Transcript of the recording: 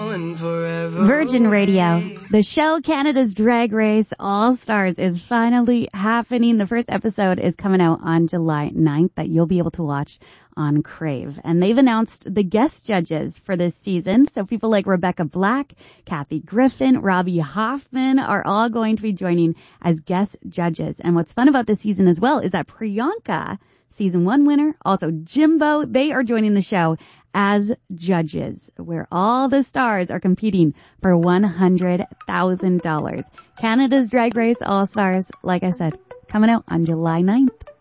falling forever. Virgin Radio, the show Canada's Drag Race All-Stars is finally happening. The first episode is coming out on July 9th that you'll be able to watch on Crave. And they've announced the guest judges for this season. So people like Rebecca Black, Kathy Griffin, Robbie Hoffman are all going to be joining as guest judges. And what's fun about this season as well is that Priyanka, season 1 winner, also Jimbo, they are joining the show as judges, where all the stars are competing for $100,000. Canada's Drag Race All-Stars, like I said, coming out on July 9th.